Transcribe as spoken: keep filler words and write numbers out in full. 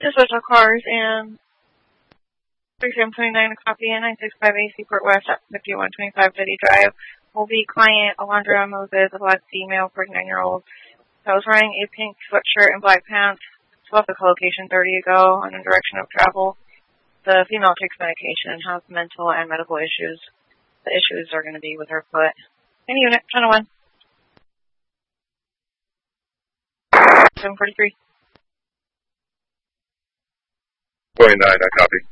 This is our cars and three seven two nine, a copy, and nine six five eight Seaport West at fifty-one twenty-five Betty Drive. Will be client Alondra Moses, a black female, forty-nine-year-old. I was wearing a pink sweatshirt and black pants. She left the location thirty ago on a direction of travel. The female takes medication and has mental and medical issues. The issues are going to be with her foot. Any unit, ten oh one. seven forty-three. twenty-nine, I copy.